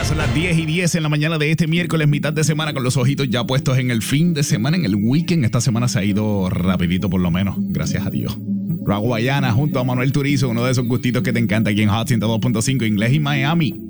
Son las 10:10 en la mañana de este miércoles, mitad de semana, con los ojitos ya puestos en el fin de semana, en el weekend. Esta semana se ha ido rapidito por lo menos, gracias a Dios. Raguayana junto a Manuel Turizo, uno de esos gustitos que te encanta aquí en Hot 102.5 Inglés y Miami.